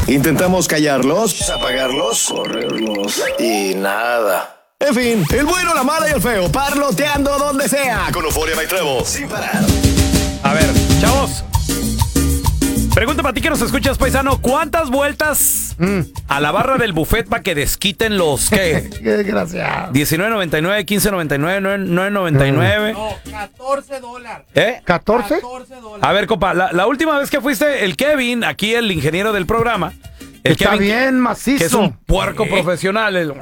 Intentamos callarlos, apagarlos, correrlos y nada. En fin, el bueno, la mala y el feo, parloteando donde sea. Con Euforia By Trevo, sin parar. A ver, chavos. Pregunta para ti que nos escuchas, paisano. ¿Cuántas vueltas a la barra del buffet para que desquiten los qué? Qué desgraciado. $19.99, $15.99, $9.99. No, $14. ¿Eh? ¿14? $14. A ver, compa, la última vez que fuiste, el Kevin, aquí el ingeniero del programa. El Está Kevin, bien macizo. que es un puerco profesional.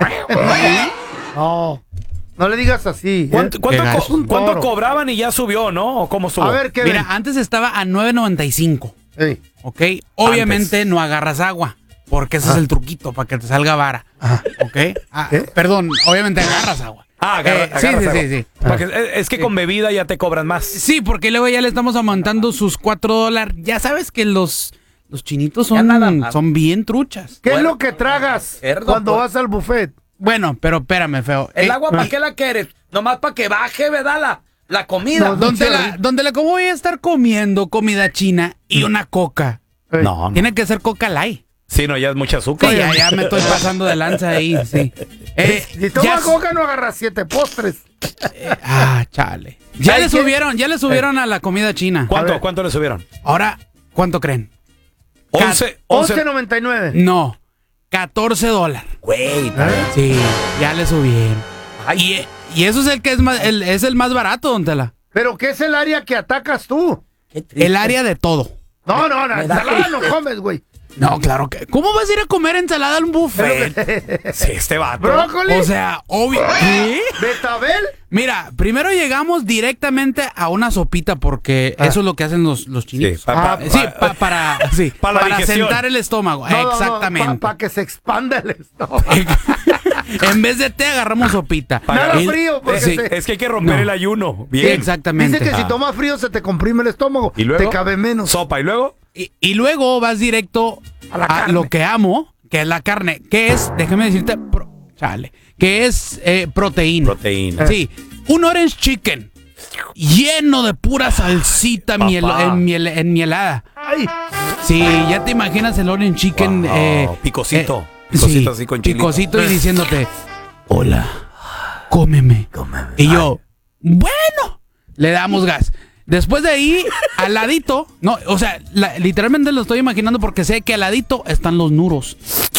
No le digas así. ¿Cuánto Es un cuánto toro. cobraban y ya subió, no? ¿O cómo estuvo? A ver, ¿qué? Mira, antes estaba a $9.95. Ey. ¿Ok? Obviamente no agarras agua. Porque ese es el truquito para que te salga vara. ¿Ok? Perdón, obviamente agarras agua. Agarras sí. Porque es que con bebida ya te cobran más. Sí, porque luego ya le estamos aumentando sus $4. Ya sabes que los chinitos son bien truchas. ¿Qué es lo que tragas cuando vas al buffet? Bueno, pero espérame, feo. ¿El agua para qué la quieres? Nomás para que baje, ¿verdad? La comida. No, Donde ¿cómo voy a estar comiendo comida china y una coca? Ey. No. Tiene que ser Coca Light. Sí, no, ya es mucha azúcar. Sí, ya me estoy pasando de lanza ahí, sí. Si tomas coca no agarras 7 postres. Chale. Ya le subieron a la comida china. ¿Cuánto le subieron? Ahora, ¿cuánto creen? 11.99. No, $14. Güey. Sí, ya le subieron. Y eso es el que es el más barato, don Tela. ¿Pero qué es el área que atacas tú? El área de todo. No, ensalada no comes, güey. No, claro que. ¿Cómo vas a ir a comer ensalada en un buffet? Sí, este vato. Brócoli. O sea, obvio. ¿Qué? ¿Betabel? Mira, primero llegamos directamente a una sopita porque eso es lo que hacen los chinitos. Para la digestión. sentar el estómago. Exactamente. Para que se expanda el estómago. En vez de té agarramos sopita. Nada frío. Porque Es que hay que romper el ayuno. Bien. Sí, exactamente. Dice que si tomas frío se te comprime el estómago. ¿Y luego? Te cabe menos. Sopa, ¿y luego? Y luego vas directo a lo que amo, que es la carne, que es, déjame decirte, que es proteína. Proteína. Sí, un orange chicken lleno de pura salsita enmielada. Ay. Sí, ya te imaginas el orange chicken. Picosito. Sí, Así con chilito. picosito y diciéndote, hola, cómeme. Y yo, bueno, le damos gas. Después de ahí, al ladito, no, o sea, literalmente lo estoy imaginando porque sé que al ladito están los nuros.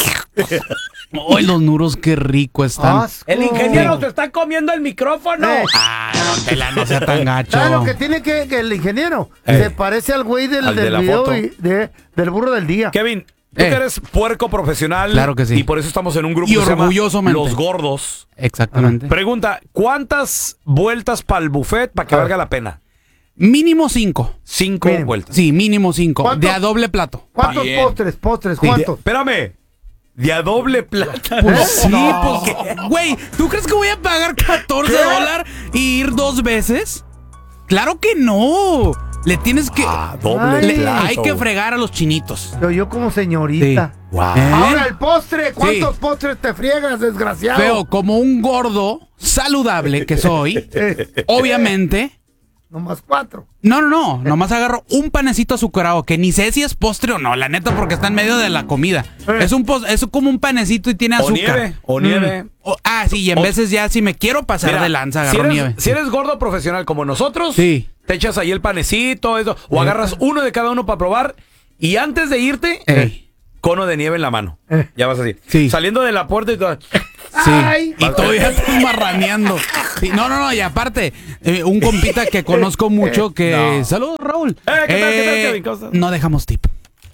¡Ay, los nuros, qué rico están! Asco. El ingeniero te está comiendo el micrófono. Don Tela, no sea tan gacho. ¿Sabes lo que tiene que el ingeniero? Se parece al güey Al de del la video foto. del burro del día. Kevin, tú que eres puerco profesional. Claro que sí. Y por eso estamos en un grupo Y que se llama orgullosamente. Los Gordos. Exactamente. Pregunta, ¿cuántas vueltas para el buffet para que valga la pena? Mínimo 5. 5 Mínimo. vueltas. Sí, mínimo 5. ¿Cuánto? De a doble plato. ¿Cuántos Bien. postres? ¿Cuántos? Espérame. De a doble plata. Pues sí, pues. Güey, ¿tú crees que voy a pagar $14 y ir 2 veces? ¡Claro que no! Le tienes que. Doble plato. Hay que fregar a los chinitos. Yo como señorita. Sí. Wow. Ahora el postre. ¿Cuántos postres te friegas, desgraciado? Feo, como un gordo saludable que soy, obviamente. Nomás 4. No. Nomás agarro un panecito azucarado que ni sé si es postre o no, la neta, porque está en medio de la comida. Es como un panecito y tiene azúcar. O nieve. Sí, y en veces ya si me quiero pasar Mira, de lanza, agarro nieve. Si eres gordo profesional como nosotros, Sí. te echas ahí el panecito, eso, o agarras uno de cada uno para probar y antes de irte, cono de nieve en la mano. Ya vas así. Sí. Saliendo de la puerta y todo. Sí, Ay. y todavía estoy marraneando. Sí, no, y aparte, un compita que conozco mucho que... No. Saludos, Raúl. ¿Qué tal, Kevin? ¿Cómo estás? No dejamos tip.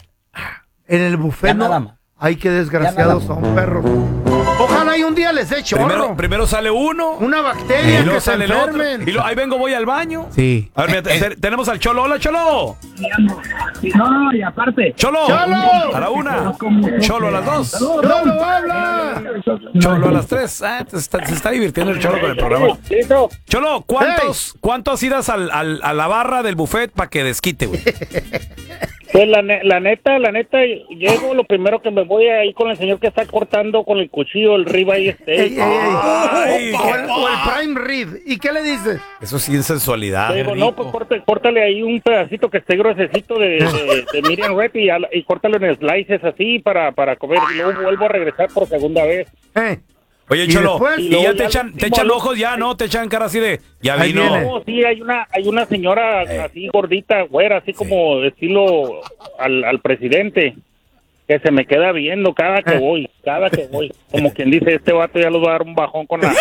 En el buffet Ya nada no. más. Ay, qué desgraciados son, perros. Ojalá y un día les dé chorro. Primero sale uno. Una Y bacteria luego que se sale el otro. enfermen. Y luego, ahí vengo, voy al baño. Sí. A ver, mira, tenemos al Cholo. Hola, Cholo. No, y aparte. Cholo. ¡Cholo! A la 1. Cholo a las 2. ¡Cholo, habla! Cholo a las 3. Se está divirtiendo el Cholo con el programa. Listo. Cholo, ¿cuántos idas a la barra del buffet para que desquite, güey? Pues la neta, llego, lo primero que me voy a ir con el señor que está cortando con el cuchillo el ribeye steak. Ay, o el prime rib. ¿Y qué le dices? Eso sí es sensualidad. Digo, no, pues córtale ahí un pedacito que esté gruesecito de medium rib y córtalo en slices así para comer. Y luego vuelvo a regresar por segunda vez. Oye, ¿Y Cholo, después? y ya te echan ojos ya, ¿no? Te echan cara así de, ya Ahí vino. viene. No, sí, hay una señora así gordita, güera, así como de estilo al presidente, que se me queda viendo cada que voy. Como quien dice, este vato ya los va a dar un bajón con la...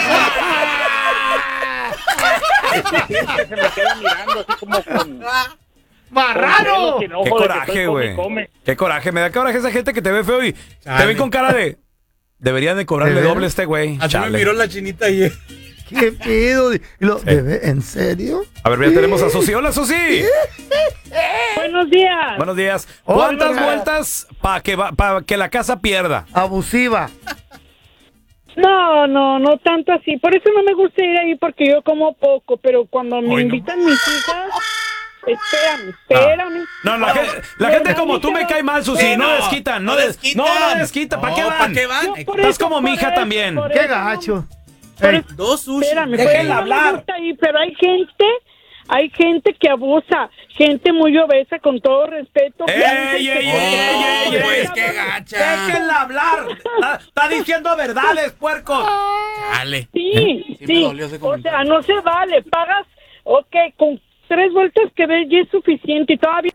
que se me queda mirando así como con... ¡Marrano! ¡Qué coraje, güey! ¡Qué coraje! Me da coraje esa gente que te ve feo y te ven con cara de... Deberían de cobrarle doble a este güey. Así me miró la chinita ayer. ¿Qué pedo? ¿En serio? A ver, ya tenemos a Susi. ¡Hola, Susi! Buenos días. Buenos días. ¿Cuántas vueltas para que la casa pierda? Abusiva. No tanto así. Por eso no me gusta ir ahí porque yo como poco, pero cuando me invitan mis hijas... Espérame. No, la gente como tú me cae mal, Susi. No desquitan. No desquitan. ¿Para qué van? Estás como mi hija también. ¡Qué gacho! Dos sushi. Espérame, déjenla hablar. Me gusta ir, pero hay gente que abusa, gente muy obesa, con todo respeto. ¡Ey! Pues qué gacha. Déjenla hablar. Está diciendo verdades, puercos. Dale. Sí. me dolió ese O comentario. sea, no se vale. Pagas, con 3 vueltas que ves ya es suficiente y todavía...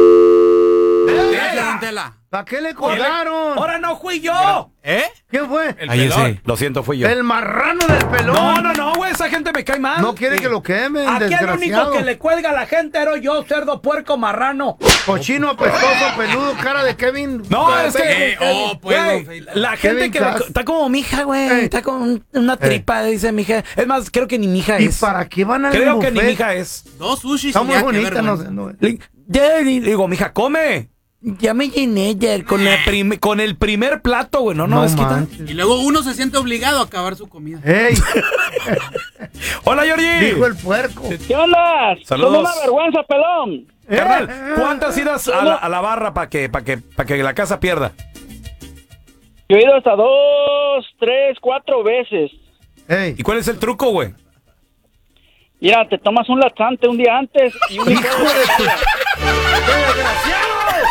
¿Para qué le colgaron? ¡Ahora no fui yo! ¿Quién fue? Ahí sí. Lo siento, fui yo. El marrano del pelón. No, güey, esa gente me cae mal. No quiere que lo quemen, Aquí el desgraciado. único que le cuelga a la gente era yo, cerdo, puerco, marrano. Cochino, apestoso, peludo, cara de Kevin. No, es que... güey, la gente Kevin que Cass. está como mija, güey. Está con una tripa, dice mija. Es más, creo que ni mija ¿Y es. para qué van al Creo buffet? que ni mija es. Dos sushi. Está muy bonita, no sé. Le digo, mija, come. Ya me llené ya con el primer plato, güey. No, desquitan. Y luego uno se siente obligado a acabar su comida. ¡Ey! Hola, Georgie. Dijo el puerco. ¿Qué onda? Saludos. Son una vergüenza, pelón. Carnal, ¿cuántas idas a la barra para que la casa pierda? Yo he ido hasta 2, 3, 4 veces. ¡Ey! ¿Y cuál es el truco, güey? Mira, te tomas un laxante un día antes y un ¡Hijo de tu... ¡Desgraciado!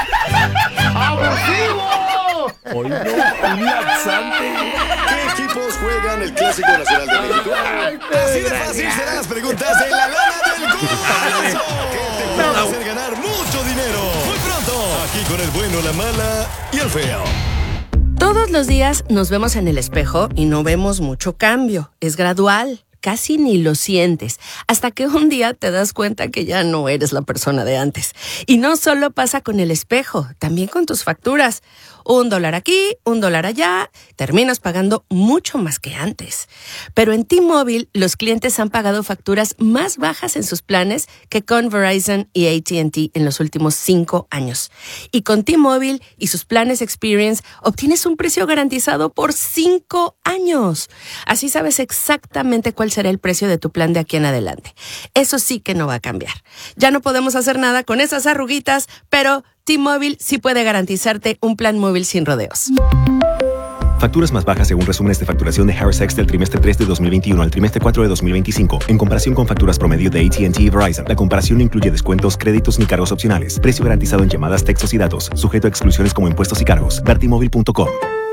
¡Abusivo! Un laxante. ¿Qué equipos juegan el Clásico Nacional de México? Así de fácil serán las preguntas en la lana del golazo. Que te puede hacer ganar mucho dinero. Muy pronto, aquí con el bueno, la mala y el feo. Todos los días nos vemos en el espejo y no vemos mucho cambio. Es gradual. Casi ni lo sientes, hasta que un día te das cuenta que ya no eres la persona de antes. Y no solo pasa con el espejo, también con tus facturas. $1 aquí, $1 allá, terminas pagando mucho más que antes. Pero en T-Mobile, los clientes han pagado facturas más bajas en sus planes que con Verizon y AT&T en los últimos 5 años. Y con T-Mobile y sus planes Experience, obtienes un precio garantizado por 5 años. Así sabes exactamente cuál será el precio de tu plan de aquí en adelante. Eso sí que no va a cambiar. Ya no podemos hacer nada con esas arruguitas, pero T-Mobile sí puede garantizarte un plan móvil sin rodeos. Facturas más bajas según resúmenes de facturación de Harris X del trimestre 3 de 2021 al trimestre 4 de 2025. En comparación con facturas promedio de AT&T y Verizon, la comparación no incluye descuentos, créditos ni cargos opcionales. Precio garantizado en llamadas, textos y datos. Sujeto a exclusiones como impuestos y cargos. Ver T-Mobile.com.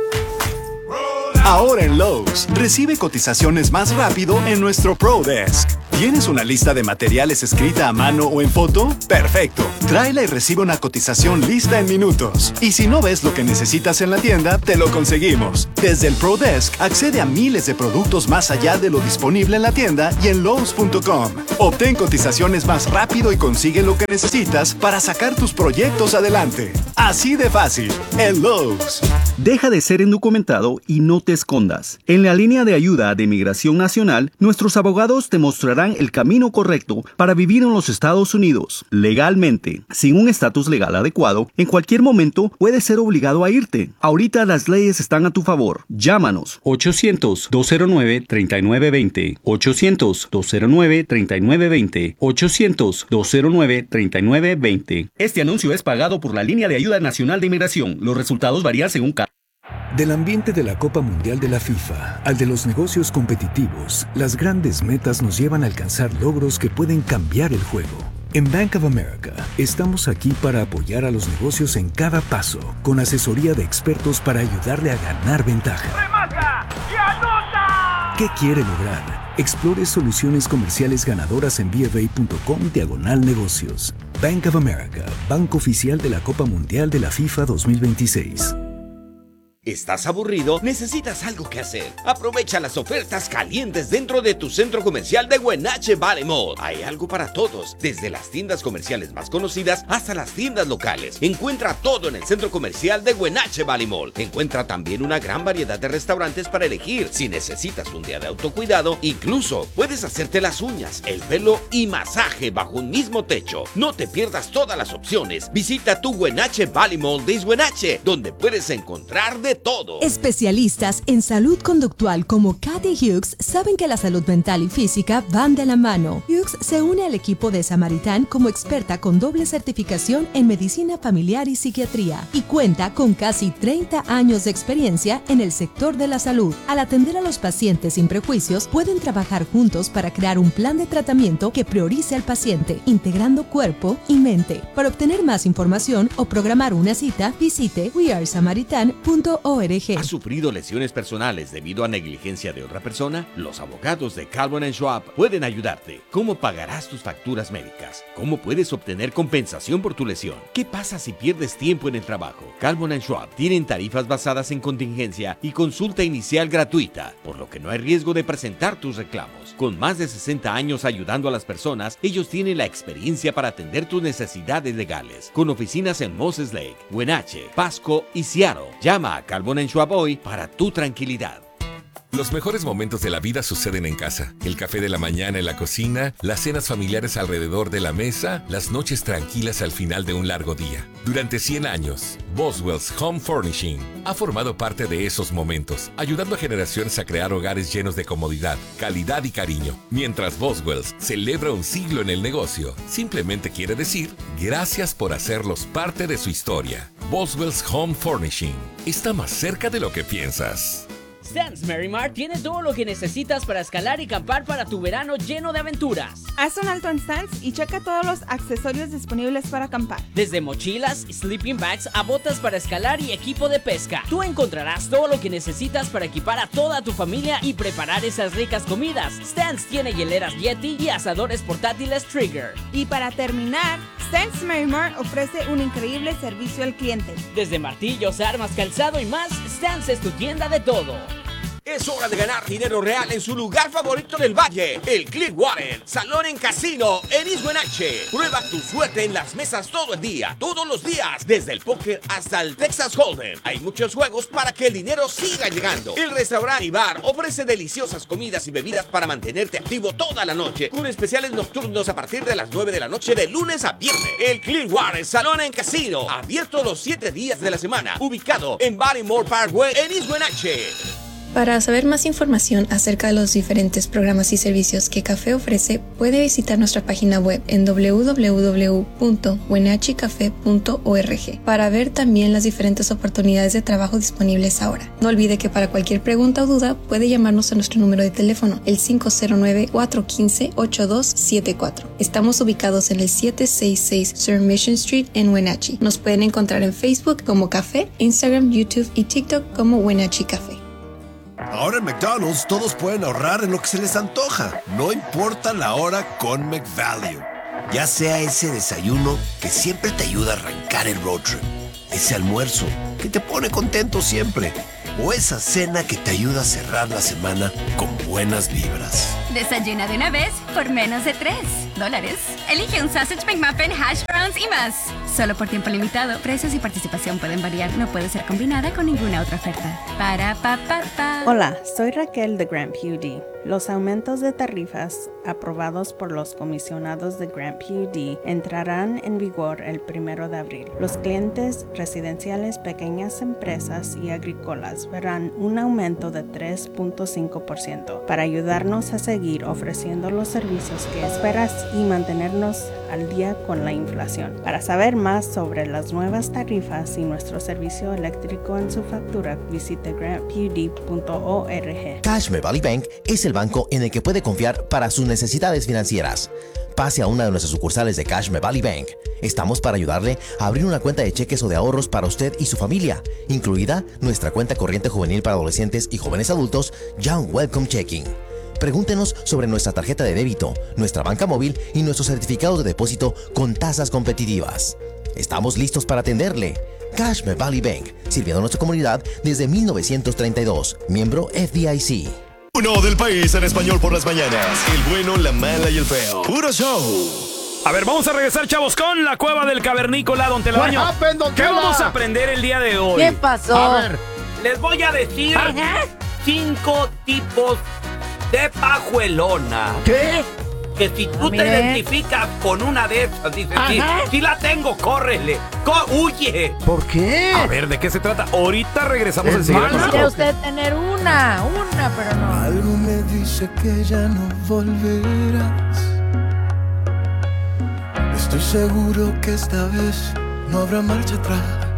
Ahora en Lowe's, recibe cotizaciones más rápido en nuestro Pro Desk. ¿Tienes una lista de materiales escrita a mano o en foto? ¡Perfecto! Tráela y recibe una cotización lista en minutos. Y si no ves lo que necesitas en la tienda, te lo conseguimos. Desde el Pro Desk, accede a miles de productos más allá de lo disponible en la tienda y en Lowe's.com. Obtén cotizaciones más rápido y consigue lo que necesitas para sacar tus proyectos adelante. Así de fácil, en Lowe's. Deja de ser indocumentado y no te escondas. En la línea de ayuda de Migración Nacional, nuestros abogados te mostrarán el camino correcto para vivir en los Estados Unidos, legalmente. Sin un estatus legal adecuado, en cualquier momento puedes ser obligado a irte. Ahorita las leyes están a tu favor. Llámanos 800-209-3920, 800-209-3920, 800-209-3920. Este anuncio es pagado por la Línea de Ayuda Nacional de Inmigración. Los resultados varían según cada... Del ambiente de la Copa Mundial de la FIFA al de los negocios competitivos, las grandes metas nos llevan a alcanzar logros que pueden cambiar el juego. En Bank of America, estamos aquí para apoyar a los negocios en cada paso, con asesoría de expertos para ayudarle a ganar ventaja. ¡Remata y anota! ¿Qué quiere lograr? Explore soluciones comerciales ganadoras en bfa.com/negocios. Bank of America, banco oficial de la Copa Mundial de la FIFA 2026. ¿Estás aburrido? ¿Necesitas algo que hacer? Aprovecha las ofertas calientes dentro de tu centro comercial de Wenatchee Valley Mall. Hay algo para todos, desde las tiendas comerciales más conocidas hasta las tiendas locales. Encuentra todo en el centro comercial de Wenatchee Valley Mall. Encuentra también una gran variedad de restaurantes para elegir. Si necesitas un día de autocuidado, incluso puedes hacerte las uñas, el pelo y masaje bajo un mismo techo. No te pierdas todas las opciones. Visita tu Wenatchee Valley Mall de Wenatchee, donde puedes encontrar de todo. Especialistas en salud conductual como Kathy Hughes saben que la salud mental y física van de la mano. Hughes se une al equipo de Samaritan como experta con doble certificación en medicina familiar y psiquiatría y cuenta con casi 30 años de experiencia en el sector de la salud. Al atender a los pacientes sin prejuicios, pueden trabajar juntos para crear un plan de tratamiento que priorice al paciente, integrando cuerpo y mente. Para obtener más información o programar una cita, visite wearesamaritan.org. ¿Has sufrido lesiones personales debido a negligencia de otra persona? Los abogados de Calvin & Schwab pueden ayudarte. ¿Cómo pagarás tus facturas médicas? ¿Cómo puedes obtener compensación por tu lesión? ¿Qué pasa si pierdes tiempo en el trabajo? Calvin & Schwab tienen tarifas basadas en contingencia y consulta inicial gratuita, por lo que no hay riesgo de presentar tus reclamos. Con más de 60 años ayudando a las personas, ellos tienen la experiencia para atender tus necesidades legales. Con oficinas en Moses Lake, Wenatchee, Pasco y Seattle. Llama a Calvin & Schwab hoy para tu tranquilidad. Los mejores momentos de la vida suceden en casa. El café de la mañana en la cocina, las cenas familiares alrededor de la mesa, las noches tranquilas al final de un largo día. Durante 100 años, Boswell's Home Furnishing ha formado parte de esos momentos, ayudando a generaciones a crear hogares llenos de comodidad, calidad y cariño. Mientras Boswell's celebra un siglo en el negocio, simplemente quiere decir gracias por hacerlos parte de su historia. Boswell's Home Furnishing está más cerca de lo que piensas. Stans Merrimar tiene todo lo que necesitas para escalar y acampar para tu verano lleno de aventuras. Haz un alto en Stans y checa todos los accesorios disponibles para acampar. Desde mochilas, sleeping bags a botas para escalar y equipo de pesca. Tú encontrarás todo lo que necesitas para equipar a toda tu familia y preparar esas ricas comidas. Stans tiene hieleras Yeti y asadores portátiles Trigger. Y para terminar, Stans Merrimar ofrece un increíble servicio al cliente. Desde martillos, armas, calzado y más, Stans es tu tienda de todo. Es hora de ganar dinero real en su lugar favorito del valle, el Clearwater Salón en Casino en East Wenatchee. Prueba tu suerte en las mesas todo el día, todos los días, desde el póker hasta el Texas Hold'em. Hay muchos juegos para que el dinero siga llegando. El restaurante y bar ofrece deliciosas comidas y bebidas para mantenerte activo toda la noche, con especiales nocturnos a partir de las 9 de la noche de lunes a viernes. El Clearwater Salón en Casino, abierto los 7 días de la semana, ubicado en Barrymore Parkway en East Wenatchee. Para saber más información acerca de los diferentes programas y servicios que Café ofrece, puede visitar nuestra página web en www.wenatcheecafe.org para ver también las diferentes oportunidades de trabajo disponibles ahora. No olvide que para cualquier pregunta o duda puede llamarnos a nuestro número de teléfono, el 509-415-8274. Estamos ubicados en el 766 Sur Mission Street en Wenatchee. Nos pueden encontrar en Facebook como Café, Instagram, YouTube y TikTok como Wenatchee Café. Ahora en McDonald's todos pueden ahorrar en lo que se les antoja, no importa la hora con McValue. Ya sea ese desayuno que siempre te ayuda a arrancar el road trip, ese almuerzo que te pone contento siempre, o esa cena que te ayuda a cerrar la semana con buenas vibras. Desayuna de una vez por menos de $3. Elige un Sausage McMuffin, hash browns y más. Solo por tiempo limitado. Precios y participación pueden variar. No puede ser combinada con ninguna otra oferta. Para pa pa pa. Hola, soy Raquel de Grant PUD. Los aumentos de tarifas aprobados por los comisionados de Grant PUD entrarán en vigor el 1 de abril. Los clientes residenciales, pequeñas empresas y agrícolas verán un aumento de 3.5% para ayudarnos a seguir ofreciendo los servicios que esperas y mantenernos al día con la inflación. Para saber más sobre las nuevas tarifas y nuestro servicio eléctrico en su factura, visite grantpud.org. Cash Valley Bank es el banco en el que puede confiar para sus necesidades financieras. Pase a una de nuestras sucursales de Cash Valley Bank. Estamos para ayudarle a abrir una cuenta de cheques o de ahorros para usted y su familia, incluida nuestra cuenta corriente juvenil para adolescentes y jóvenes adultos, Young Welcome Checking. Pregúntenos sobre nuestra tarjeta de débito, nuestra banca móvil y nuestros certificados de depósito con tasas competitivas. Estamos listos para atenderle. Cash Valley Bank, sirviendo a nuestra comunidad desde 1932, miembro FDIC. Uno del país en español por las mañanas. El bueno, la mala y el feo. Puro show. A ver, vamos a regresar, chavos, con la cueva del cavernícola, don Telaraño. ¿Qué vamos a aprender el día de hoy? ¿Qué pasó? A ver, les voy a decir 5 tipos de pajuelona. ¿Qué? Que si tú te identificas con una de esas, dices, si la tengo, córrele, huye. ¿Por qué? A ver, ¿de qué se trata? Ahorita regresamos enseguida. Quiere usted tener una, pero no. Algo me dice que ya no volverás. Estoy seguro que esta vez no habrá marcha atrás.